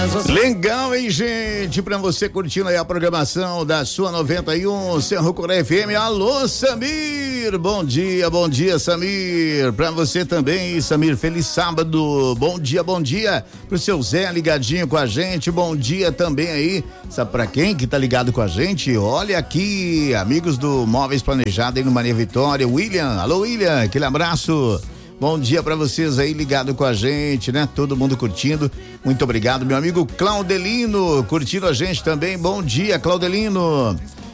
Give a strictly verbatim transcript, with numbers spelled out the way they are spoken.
Legal, hein, gente? Pra você curtindo aí a programação da sua noventa e um, Cerro Coré F M. Alô, Samir! Bom dia, bom dia, Samir. Pra você também, Samir, feliz sábado. Bom dia, bom dia pro seu Zé ligadinho com a gente. Bom dia também aí. Sabe pra quem que tá ligado com a gente? Olha aqui, amigos do Móveis Planejado aí no Maria Vitória. William, alô, William, aquele abraço. Bom dia pra vocês aí ligado com a gente, né? Todo mundo curtindo. Muito obrigado, meu amigo Claudelino, curtindo a gente também. Bom dia, Claudelino.